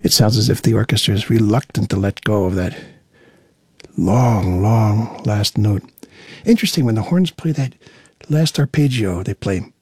It sounds as if the orchestra is reluctant to let go of that long last note. Interesting, when the horns play that last arpeggio, they play